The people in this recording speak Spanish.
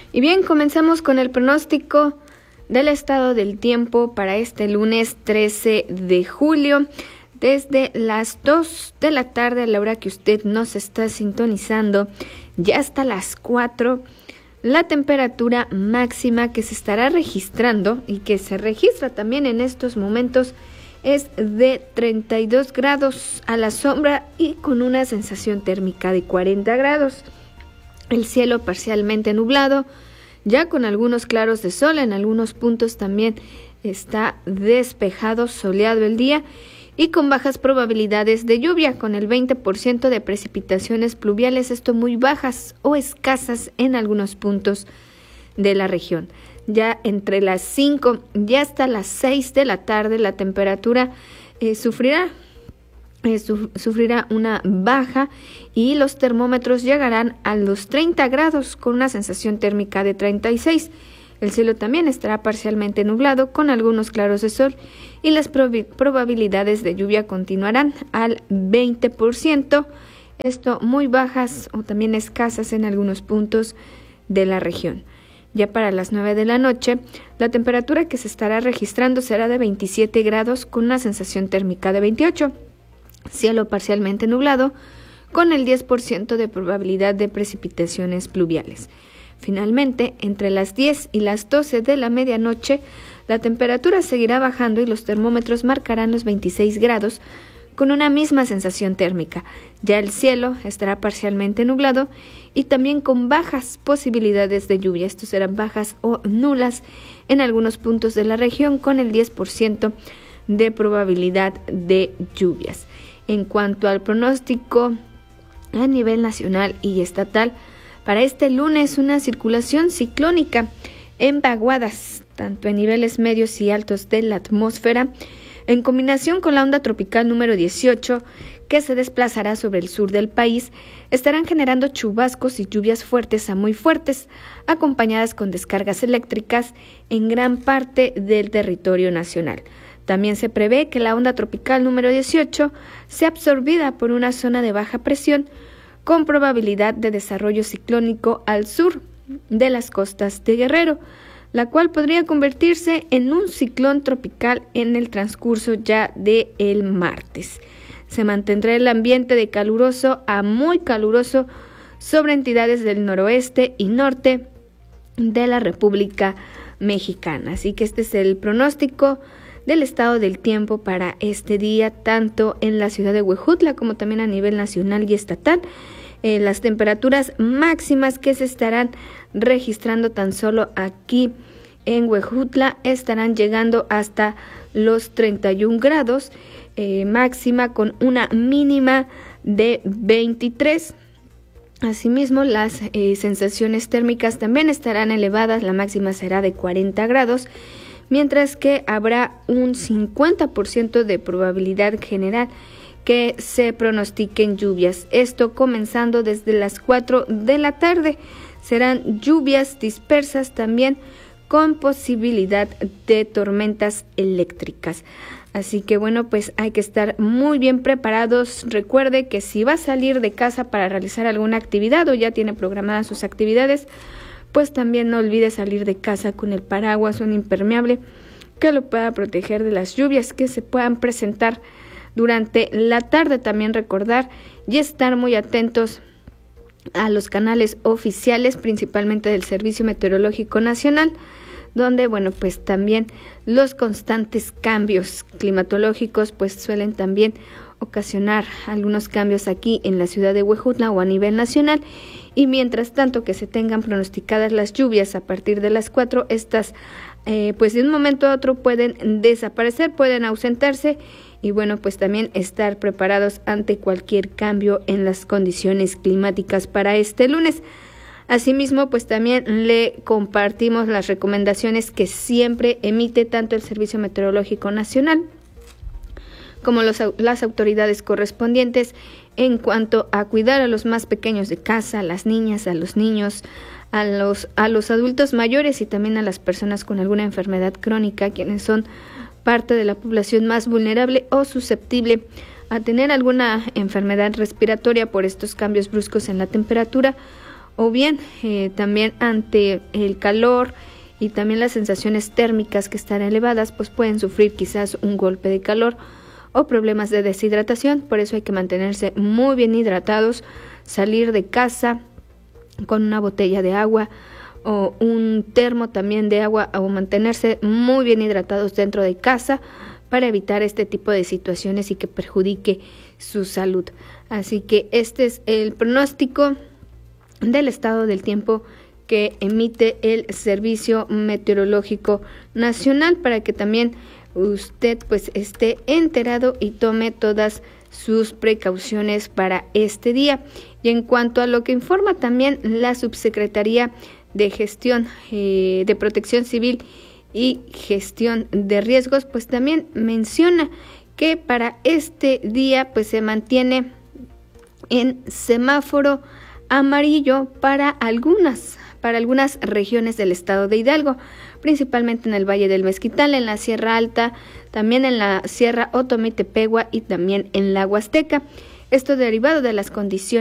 Y bien, comenzamos con el pronóstico del estado del tiempo para este lunes 13 de julio. Desde las 2 de la tarde, a la hora que usted nos está sintonizando, ya hasta las 4, la temperatura máxima que se estará registrando y que se registra también en estos momentos es de 32 grados a la sombra y con una sensación térmica de 40 grados. El cielo parcialmente nublado, ya con algunos claros de sol, en algunos puntos también está despejado, soleado el día y con bajas probabilidades de lluvia, con el 20% de precipitaciones pluviales, esto muy bajas o escasas en algunos puntos de la región. Ya entre las 5 y hasta las 6 de la tarde la temperatura sufrirá una baja y los termómetros llegarán a los 30 grados con una sensación térmica de 36. El cielo también estará parcialmente nublado con algunos claros de sol y las probabilidades de lluvia continuarán al 20%, esto muy bajas o también escasas en algunos puntos de la región. Ya para las 9 de la noche, la temperatura que se estará registrando será de 27 grados con una sensación térmica de 28. Cielo parcialmente nublado con el 10% de probabilidad de precipitaciones pluviales. Finalmente, entre las 10 y las 12 de la medianoche, la temperatura seguirá bajando y los termómetros marcarán los 26 grados con una misma sensación térmica. Ya el cielo estará parcialmente nublado y también con bajas posibilidades de lluvia. Estos serán bajas o nulas en algunos puntos de la región con el 10% de probabilidad de lluvias. En cuanto al pronóstico a nivel nacional y estatal, para este lunes una circulación ciclónica en vaguadas, tanto en niveles medios y altos de la atmósfera, en combinación con la onda tropical número 18, que se desplazará sobre el sur del país, estarán generando chubascos y lluvias fuertes a muy fuertes, acompañadas con descargas eléctricas en gran parte del territorio nacional. También se prevé que la onda tropical número 18 sea absorbida por una zona de baja presión con probabilidad de desarrollo ciclónico al sur de las costas de Guerrero, la cual podría convertirse en un ciclón tropical en el transcurso ya del martes. Se mantendrá el ambiente de caluroso a muy caluroso sobre entidades del noroeste y norte de la República Mexicana. Así que este es el pronóstico del estado del tiempo para este día, tanto en la ciudad de Huejutla como también a nivel nacional y estatal. Las temperaturas máximas que se estarán registrando tan solo aquí en Huejutla estarán llegando hasta los 31 grados, máxima con una mínima de 23. Asimismo, las sensaciones térmicas también estarán elevadas, la máxima será de 40 grados, mientras que habrá un 50% de probabilidad general que se pronostiquen lluvias. Esto comenzando desde las 4 de la tarde. Serán lluvias dispersas también con posibilidad de tormentas eléctricas. Así que bueno, pues hay que estar muy bien preparados. Recuerde que si va a salir de casa para realizar alguna actividad o ya tiene programadas sus actividades, pues también no olvide salir de casa con el paraguas o un impermeable que lo pueda proteger de las lluvias que se puedan presentar durante la tarde. También recordar y estar muy atentos a los canales oficiales, principalmente del Servicio Meteorológico Nacional, donde bueno, pues también los constantes cambios climatológicos pues suelen también ocasionar algunos cambios aquí en la ciudad de Huejutla o a nivel nacional. Y mientras tanto que se tengan pronosticadas las lluvias a partir de las 4, estas pues de un momento a otro pueden desaparecer, pueden ausentarse y bueno, pues también estar preparados ante cualquier cambio en las condiciones climáticas para este lunes. Asimismo, pues también le compartimos las recomendaciones que siempre emite tanto el Servicio Meteorológico Nacional como las autoridades correspondientes en cuanto a cuidar a los más pequeños de casa, a las niñas, a los niños, a los adultos mayores y también a las personas con alguna enfermedad crónica, quienes son parte de la población más vulnerable o susceptible a tener alguna enfermedad respiratoria por estos cambios bruscos en la temperatura o bien también ante el calor y también las sensaciones térmicas que están elevadas, pues pueden sufrir quizás un golpe de calor o problemas de deshidratación. Por eso hay que mantenerse muy bien hidratados, salir de casa con una botella de agua o un termo también de agua, o mantenerse muy bien hidratados dentro de casa para evitar este tipo de situaciones y que perjudique su salud. Así que este es el pronóstico del estado del tiempo que emite el Servicio Meteorológico Nacional, para que también usted pues esté enterado y tome todas sus precauciones para este día. Y en cuanto a lo que informa también la Subsecretaría de Gestión de Protección Civil y Gestión de Riesgos, pues también menciona que para este día pues se mantiene en semáforo amarillo para algunas regiones del estado de Hidalgo, principalmente en el Valle del Mezquital, en la Sierra Alta, también en la Sierra Otomí-Tepehua y también en la Huasteca. Esto derivado de las condiciones